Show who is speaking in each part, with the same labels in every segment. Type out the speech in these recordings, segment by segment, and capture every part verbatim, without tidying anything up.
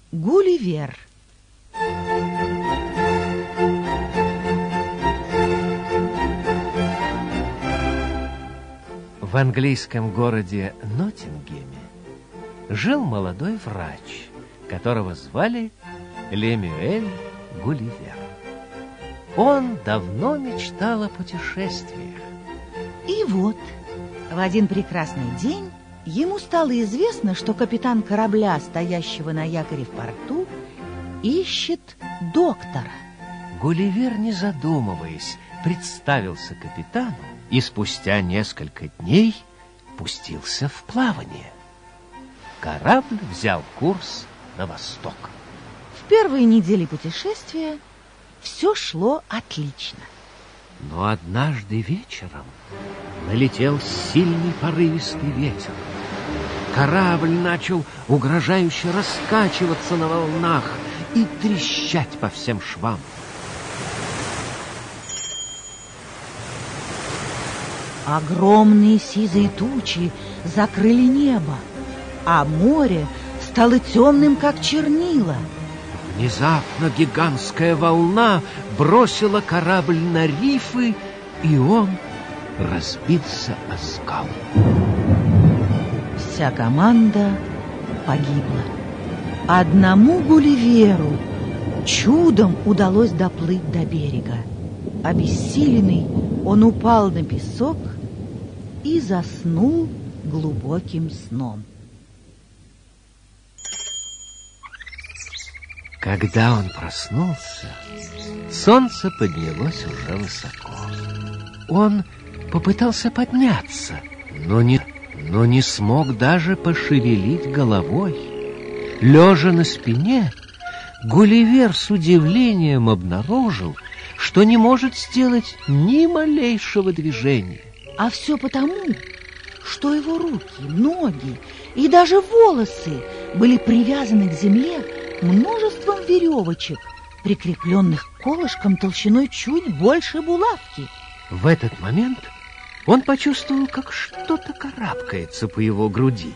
Speaker 1: Гулливер.
Speaker 2: В английском городе Ноттингеме жил молодой врач, которого звали Лемюэль Гулливер. Он давно мечтал о путешествиях.
Speaker 1: И вот, в один прекрасный день ему стало известно, что капитан корабля, стоящего на якоре в порту, ищет доктора.
Speaker 2: Гулливер, не задумываясь, представился капитану и спустя несколько дней пустился в плавание. Корабль взял курс на восток.
Speaker 1: В первые недели путешествия все шло отлично.
Speaker 2: Но однажды вечером налетел сильный порывистый ветер. Корабль начал угрожающе раскачиваться на волнах и трещать по всем швам.
Speaker 1: Огромные сизые тучи закрыли небо, а море стало темным, как чернила.
Speaker 2: Внезапно гигантская волна бросила корабль на рифы, и он разбился о скалы.
Speaker 1: Вся команда погибла. Одному Гулливеру чудом удалось доплыть до берега. Обессиленный, он упал на песок и заснул глубоким сном.
Speaker 2: Когда он проснулся, солнце поднялось уже высоко. Он попытался подняться, но не, но не смог даже пошевелить головой. Лежа на спине, Гулливер с удивлением обнаружил, что не может сделать ни малейшего движения.
Speaker 1: А все потому, что его руки, ноги и даже волосы были привязаны к земле множеством веревочек, прикрепленных к колышкам толщиной чуть больше булавки.
Speaker 2: В этот момент он почувствовал, как что-то карабкается по его груди.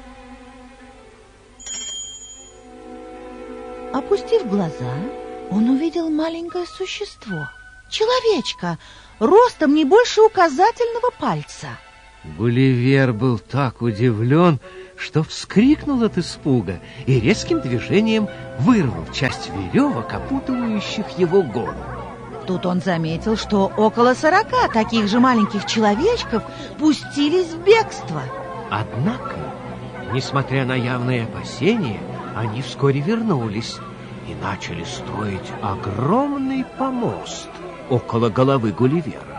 Speaker 1: Опустив глаза, он увидел маленькое существо, человечка, ростом не больше указательного пальца.
Speaker 2: Гулливер был так удивлен, что вскрикнул от испуга и резким движением вырвал часть веревок, опутывающих его голову.
Speaker 1: Тут он заметил, что около сорока таких же маленьких человечков пустились в бегство.
Speaker 2: Однако, несмотря на явные опасения, они вскоре вернулись и начали строить огромный помост около головы Гулливера.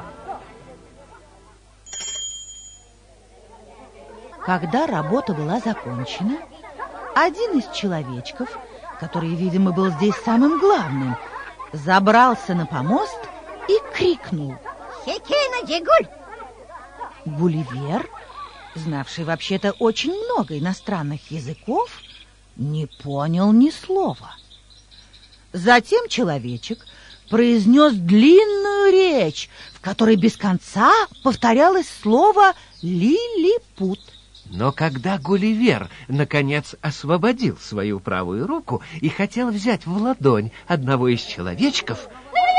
Speaker 1: Когда работа была закончена, один из человечков, который, видимо, был здесь самым главным, забрался на помост и крикнул: «Хекена, Дегуль!» Гулливер, знавший вообще-то очень много иностранных языков, не понял ни слова. Затем человечек произнес длинную речь, в которой без конца повторялось слово «лилипут».
Speaker 2: Но когда Гулливер, наконец, освободил свою правую руку и хотел взять в ладонь одного из человечков,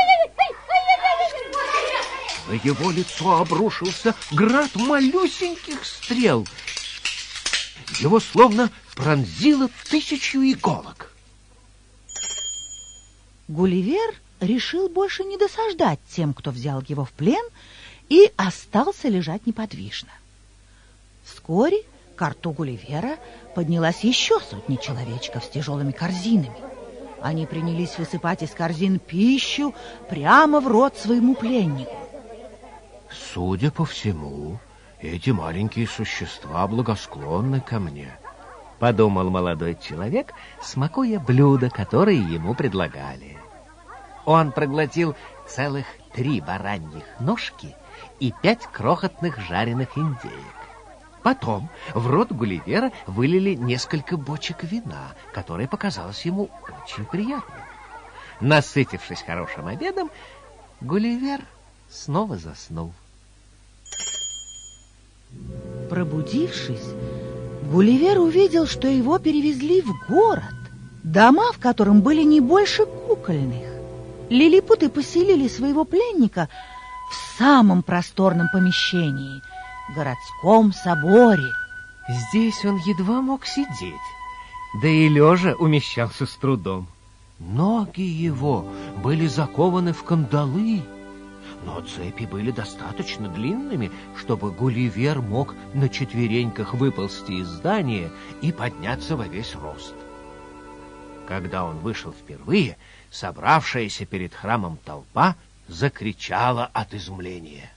Speaker 2: на его лицо обрушился град малюсеньких стрел. Его словно пронзило тысячу иголок.
Speaker 1: Гулливер решил больше не досаждать тем, кто взял его в плен, и остался лежать неподвижно. Вскоре к рту Гулливера поднялась еще сотня человечков с тяжелыми корзинами. Они принялись высыпать из корзин пищу прямо в рот своему пленнику.
Speaker 2: Судя по всему, эти маленькие существа благосклонны ко мне, подумал молодой человек, смакуя блюда, которые ему предлагали. Он проглотил целых три бараньих ножки и пять крохотных жареных индеек. Потом в рот Гулливера вылили несколько бочек вина, которое показалось ему очень приятным. Насытившись хорошим обедом, Гулливер снова заснул.
Speaker 1: Пробудившись, Гулливер увидел, что его перевезли в город. дома в котором были не больше кукольных. Лилипуты поселили своего пленника в самом просторном помещении – городском соборе.
Speaker 2: Здесь он едва мог сидеть, да и лежа умещался с трудом. Ноги его были закованы в кандалы, но цепи были достаточно длинными, чтобы Гулливер мог на четвереньках выползти из здания и подняться во весь рост. Когда он вышел впервые, собравшаяся перед храмом толпа закричала от изумления.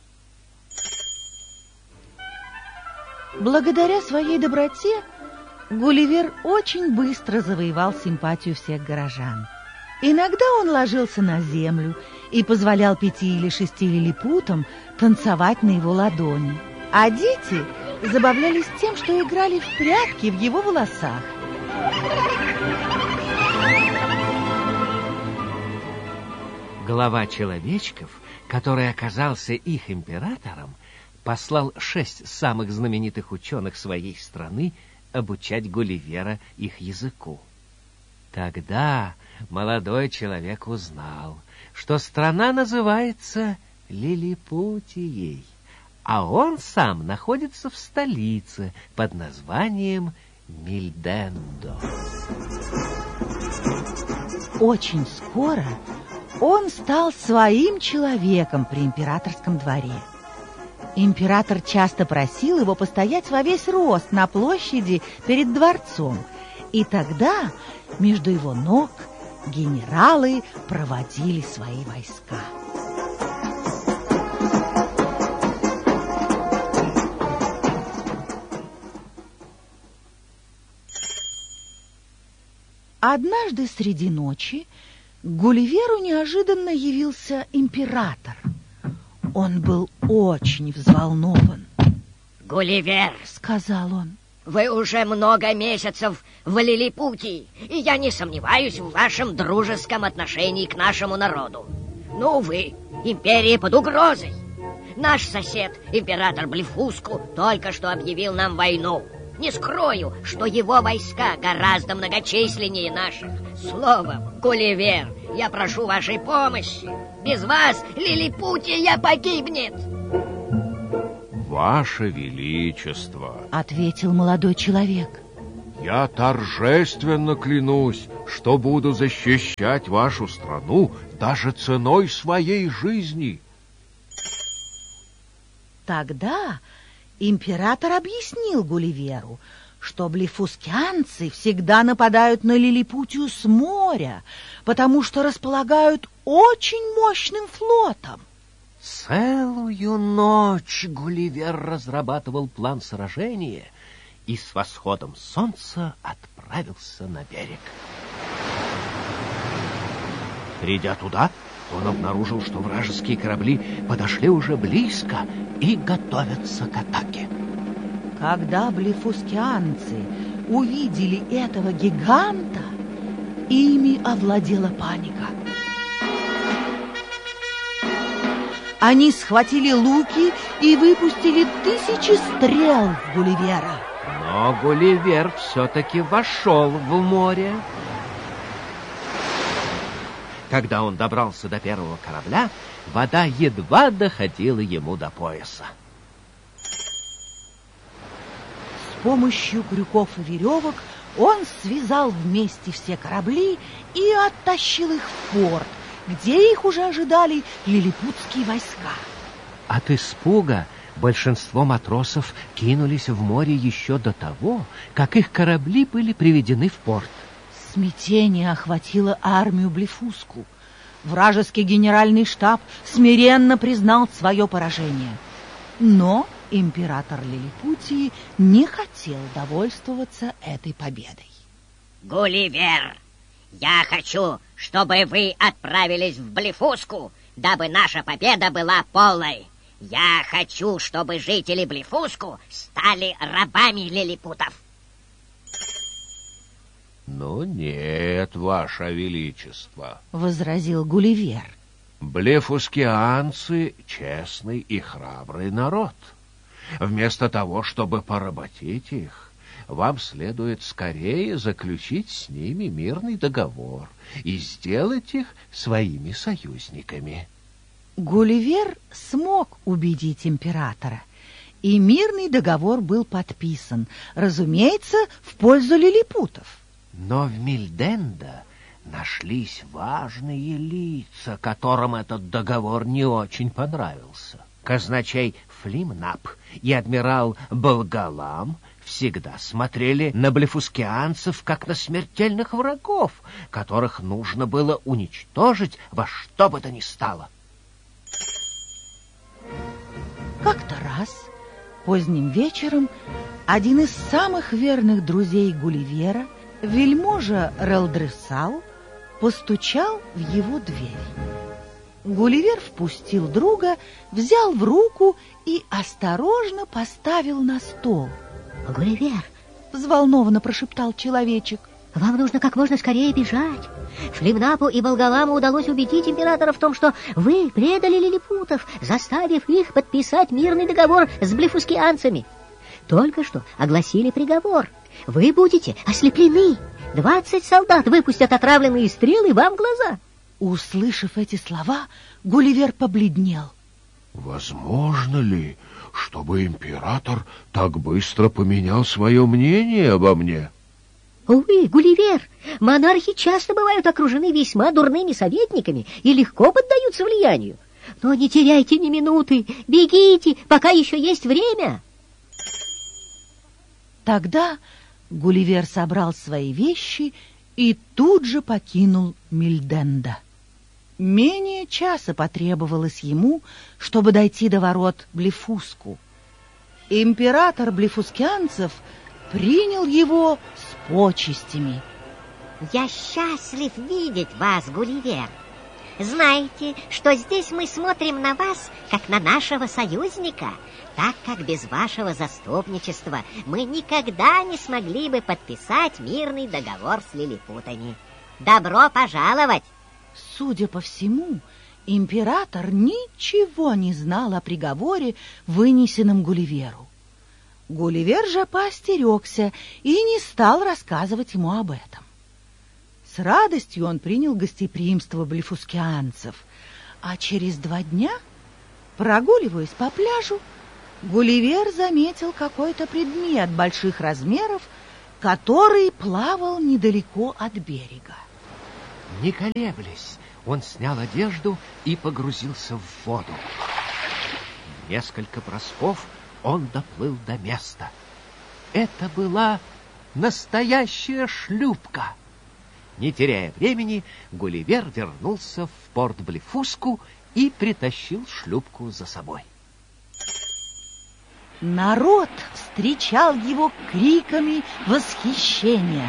Speaker 1: Благодаря своей доброте Гулливер очень быстро завоевал симпатию всех горожан. Иногда он ложился на землю и позволял пяти или шести лилипутам танцевать на его ладони. А дети забавлялись тем, что играли в прятки в его волосах.
Speaker 2: Глава человечков, который оказался их императором, послал шесть самых знаменитых ученых своей страны обучать Гулливера их языку. Тогда молодой человек узнал, что страна называется Лилипутией, а он сам находится в столице под названием Мильдендо.
Speaker 1: Очень скоро он стал своим человеком при императорском дворе. Император часто просил его постоять во весь рост на площади перед дворцом, и тогда между его ног генералы проводили свои войска. Однажды среди ночи к Гулливеру неожиданно явился император. Он был очень взволнован.
Speaker 3: «Гулливер», —
Speaker 1: сказал он,
Speaker 3: — «вы уже много месяцев в Лилипутии, и я не сомневаюсь в вашем дружеском отношении к нашему народу. Но, увы, империя под угрозой. Наш сосед, император Блефуску, только что объявил нам войну. Не скрою, что его войска гораздо многочисленнее наших. Словом, Гулливер, я прошу вашей помощи. Без вас Лилипутия погибнет».
Speaker 4: «Ваше Величество»,
Speaker 1: — ответил молодой человек,
Speaker 4: — «я торжественно клянусь, что буду защищать вашу страну даже ценой своей жизни».
Speaker 1: Тогда император объяснил Гулливеру, что блефускианцы всегда нападают на Лилипутию с моря, потому что располагают очень мощным флотом.
Speaker 2: Целую ночь Гулливер разрабатывал план сражения и с восходом солнца отправился на берег. Придя туда, он обнаружил, что вражеские корабли подошли уже близко и готовятся к атаке.
Speaker 1: Когда блефускианцы увидели этого гиганта, ими овладела паника. Они схватили луки и выпустили тысячи стрел в Гулливера.
Speaker 2: Но Гулливер все-таки вошел в море. Когда он добрался до первого корабля, вода едва доходила ему до пояса.
Speaker 1: С помощью крюков и веревок он связал вместе все корабли и оттащил их в порт, где их уже ожидали лилипутские войска.
Speaker 2: От испуга большинство матросов кинулись в море еще до того, как их корабли были приведены в порт.
Speaker 1: Смятение охватило армию Блефуску. Вражеский генеральный штаб смиренно признал свое поражение. Но император Лилипутии не хотел довольствоваться этой победой.
Speaker 3: «Гулливер, я хочу, чтобы вы отправились в Блефуску, дабы наша победа была полной. Я хочу, чтобы жители Блефуску стали рабами лилипутов».
Speaker 4: «Ну нет, Ваше Величество»,
Speaker 1: — возразил Гулливер.
Speaker 4: «Блефускианцы — честный и храбрый народ. Вместо того, чтобы поработить их,
Speaker 2: вам следует скорее заключить с ними мирный договор и сделать их своими союзниками.
Speaker 1: Гулливер смог убедить императора, и мирный договор был подписан, разумеется, в пользу лилипутов.
Speaker 2: Но в Мильденда нашлись важные лица, которым этот договор не очень понравился. Казначей Флимнап и адмирал Болгалам всегда смотрели на блефускианцев как на смертельных врагов, которых нужно было уничтожить во что бы то ни стало.
Speaker 1: Как-то раз, поздним вечером, один из самых верных друзей Гулливера, вельможа Релдресал, постучал в его дверь. Гулливер впустил друга, взял в руку и осторожно поставил на стол.
Speaker 3: Гулливер,
Speaker 1: взволнованно прошептал человечек,
Speaker 3: вам нужно как можно скорее бежать. Флимнапу и Болгаламу удалось убедить императора в том, что вы предали лилипутов, заставив их подписать мирный договор с блефускианцами. Только что огласили приговор. Вы будете ослеплены. Двадцать солдат выпустят отравленные стрелы вам в глаза.
Speaker 1: Услышав эти слова, Гулливер побледнел.
Speaker 4: Возможно ли, чтобы император так быстро поменял свое мнение обо мне?
Speaker 3: Увы, Гулливер, монархи часто бывают окружены весьма дурными советниками и легко поддаются влиянию. Но не теряйте ни минуты, бегите, пока еще есть время.
Speaker 1: Тогда Гулливер собрал свои вещи и тут же покинул Мильденда. Менее часа потребовалось ему, чтобы дойти до ворот Блефуску. Император блефускианцев принял его с почестями.
Speaker 5: Я счастлив видеть вас, Гулливер. Знаете, что здесь мы смотрим на вас, как на нашего союзника, так как без вашего заступничества мы никогда не смогли бы подписать мирный договор с лилипутами. Добро пожаловать!
Speaker 1: Судя по всему, император ничего не знал о приговоре, вынесенном Гулливеру. Гулливер же поостерегся и не стал рассказывать ему об этом. С радостью он принял гостеприимство блефускианцев, а через два дня, прогуливаясь по пляжу, Гулливер заметил какой-то предмет больших размеров, который плавал недалеко от берега.
Speaker 2: Не колеблясь, он снял одежду и погрузился в воду. Несколько бросков он доплыл до места. Это была настоящая шлюпка. Не теряя времени, Гулливер вернулся в порт Блефуску и притащил шлюпку за собой.
Speaker 1: Народ встречал его криками восхищения.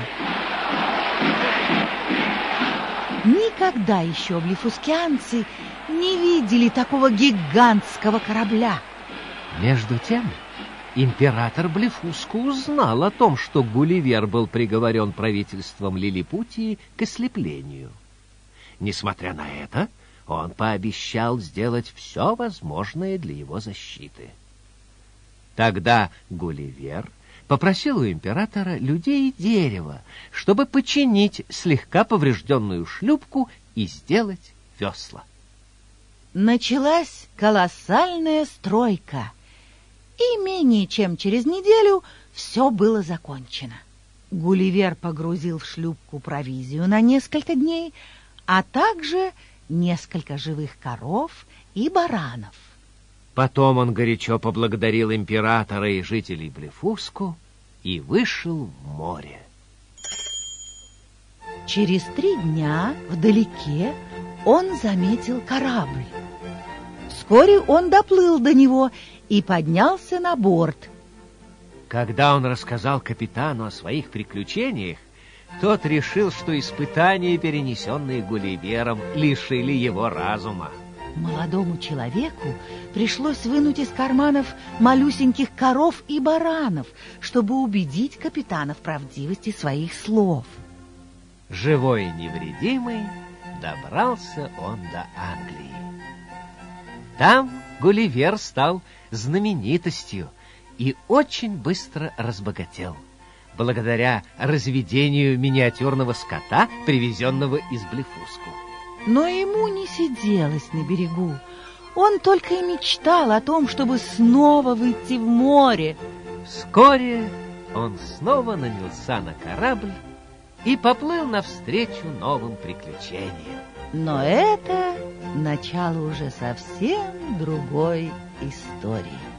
Speaker 1: Никогда еще блефускианцы не видели такого гигантского корабля.
Speaker 2: Между тем, император Блефуску узнал о том, что Гулливер был приговорен правительством Лилипутии к ослеплению. Несмотря на это, он пообещал сделать все возможное для его защиты. Тогда Гулливер попросил у императора людей и дерева, чтобы починить слегка поврежденную шлюпку и сделать весла.
Speaker 1: Началась колоссальная стройка, и менее чем через неделю все было закончено. Гулливер погрузил в шлюпку провизию на несколько дней, а также несколько живых коров и баранов.
Speaker 2: Потом он горячо поблагодарил императора и жителей Блефуску и вышел в море.
Speaker 1: Через три дня вдалеке он заметил корабль. Вскоре он доплыл до него и поднялся на борт.
Speaker 2: Когда он рассказал капитану о своих приключениях, тот решил, что испытания, перенесенные Гулливером, лишили его разума.
Speaker 1: Молодому человеку пришлось вынуть из карманов малюсеньких коров и баранов, чтобы убедить капитана в правдивости своих слов.
Speaker 2: Живой и невредимый добрался он до Англии. Там Гулливер стал знаменитостью и очень быстро разбогател. благодаря разведению миниатюрного скота, привезенного из Блефуску.
Speaker 1: Но ему не сиделось на берегу. Он только и мечтал о том, чтобы снова выйти в море.
Speaker 2: Вскоре он снова нанялся на корабль и поплыл навстречу новым приключениям.
Speaker 1: Но это начало уже совсем другой истории.